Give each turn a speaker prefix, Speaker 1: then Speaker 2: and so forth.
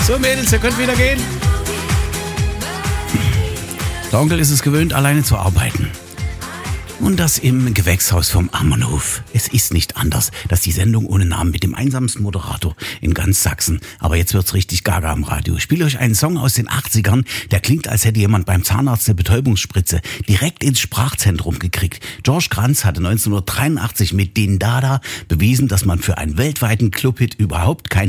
Speaker 1: So Mädels, ihr könnt wieder gehen. Der Onkel ist es gewöhnt, alleine zu arbeiten. Und das im Gewächshaus vom Ammerhof. Es ist nicht anders, dass die Sendung ohne Namen mit dem einsamsten Moderator in ganz Sachsen. Aber jetzt wird's richtig gaga am Radio. Ich spiele euch einen Song aus den 80ern, der klingt, als hätte jemand beim Zahnarzt eine Betäubungsspritze direkt ins Sprachzentrum gekriegt. George Kranz hatte 1983 mit Din Dada bewiesen, dass man für einen weltweiten Clubhit überhaupt kein